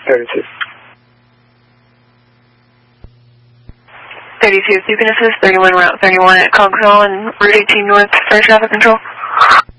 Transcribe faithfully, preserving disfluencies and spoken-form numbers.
thirty-two. thirty-two, you can assist thirty-one, Route thirty-one at Cogswell and Route eighteen North for traffic control.